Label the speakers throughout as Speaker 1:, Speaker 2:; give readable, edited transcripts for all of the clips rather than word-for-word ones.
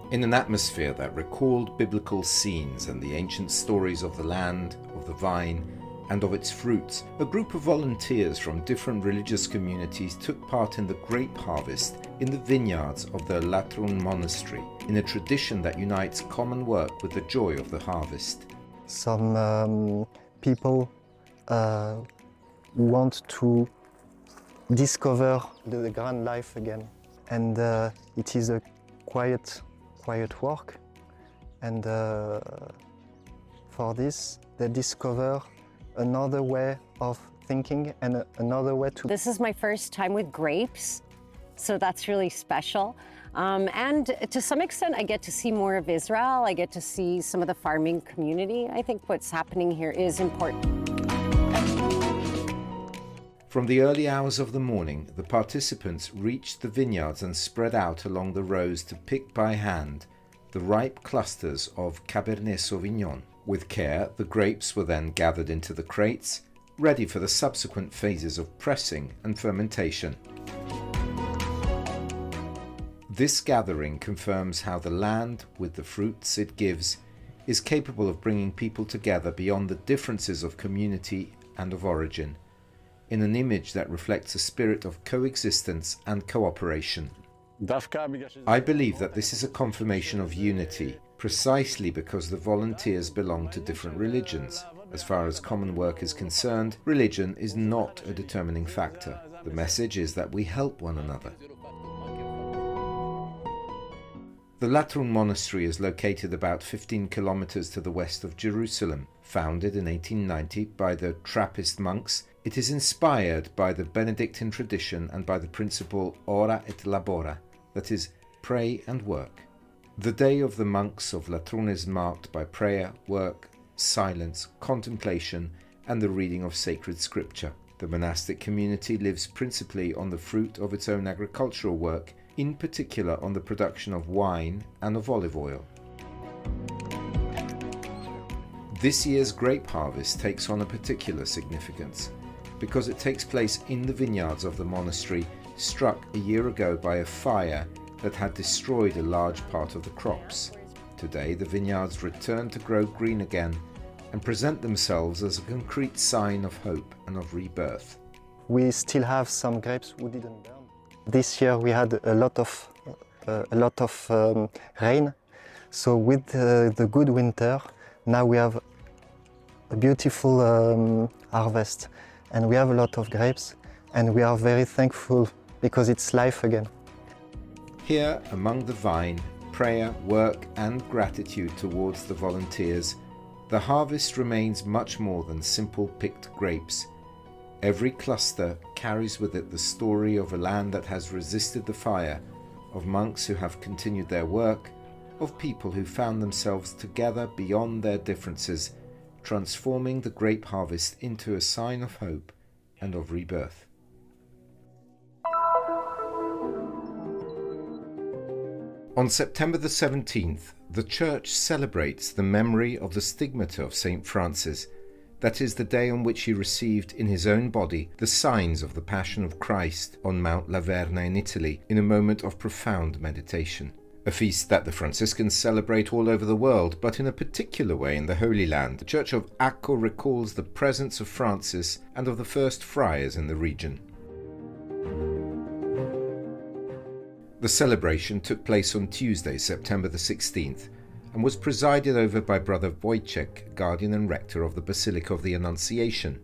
Speaker 1: In an atmosphere that recalled biblical scenes and the ancient stories of the land, of the vine, and of its fruits, a group of volunteers from different religious communities took part in the grape harvest in the vineyards of the Latrun monastery, in a tradition that unites common work with the joy of the harvest.
Speaker 2: Some people want to discover the grand life again, and it is a quiet work, and for this they discover another way of thinking and another way to...
Speaker 3: This is my first time with grapes, so that's really special. And to some extent, I get to see more of Israel. I get to see some of the farming community. I think what's happening here is important.
Speaker 1: From the early hours of the morning, the participants reached the vineyards and spread out along the rows to pick by hand the ripe clusters of Cabernet Sauvignon. With care, the grapes were then gathered into the crates, ready for the subsequent phases of pressing and fermentation. This gathering confirms how the land, with the fruits it gives, is capable of bringing people together beyond the differences of community and of origin, in an image that reflects a spirit of coexistence and cooperation. I believe that this is a confirmation of unity, precisely because the volunteers belong to different religions. As far as common work is concerned, religion is not a determining factor. The message is that we help one another. The Latrun monastery is located about 15 kilometers to the west of Jerusalem. Founded in 1890 by the Trappist monks, it is inspired by the Benedictine tradition and by the principle ora et labora, that is, pray and work. The day of the monks of Latrun is marked by prayer, work, silence, contemplation, and the reading of sacred scripture. The monastic community lives principally on the fruit of its own agricultural work, in particular on the production of wine and of olive oil. This year's grape harvest takes on a particular significance because it takes place in the vineyards of the monastery, struck a year ago by a fire that had destroyed a large part of the crops. Today, the vineyards return to grow green again and present themselves as a concrete sign of hope and of rebirth.
Speaker 2: We still have some grapes who didn't burn. This year we had a lot of rain, so with the good winter, now we have a beautiful harvest, and we have a lot of grapes, and we are very thankful because it's life again.
Speaker 1: Here, among the vine, prayer, work, and gratitude towards the volunteers, the harvest remains much more than simple picked grapes. Every cluster carries with it the story of a land that has resisted the fire, of monks who have continued their work, of people who found themselves together beyond their differences, transforming the grape harvest into a sign of hope and of rebirth. On September the 17th, the Church celebrates the memory of the stigmata of St. Francis. That is the day on which he received in his own body the signs of the Passion of Christ on Mount Laverna in Italy in a moment of profound meditation. A feast that the Franciscans celebrate all over the world, but in a particular way in the Holy Land. The Church of Acco recalls the presence of Francis and of the first friars in the region. The celebration took place on Tuesday, September the 16th, and was presided over by Brother Wojciech, guardian and rector of the Basilica of the Annunciation.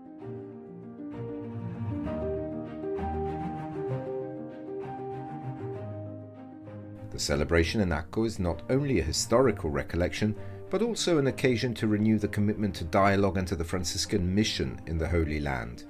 Speaker 1: The celebration in Acco is not only a historical recollection, but also an occasion to renew the commitment to dialogue and to the Franciscan mission in the Holy Land.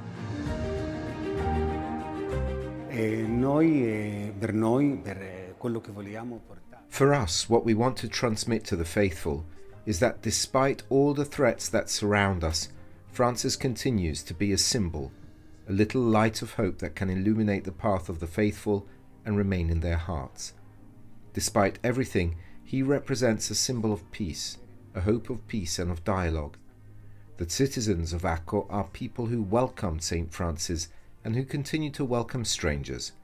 Speaker 1: For us, what we want to transmit to the faithful is that despite all the threats that surround us, Francis continues to be a symbol, a little light of hope that can illuminate the path of the faithful and remain in their hearts. Despite everything, he represents a symbol of peace, a hope of peace and of dialogue. The citizens of Acco are people who welcomed St. Francis and who continue to welcome strangers.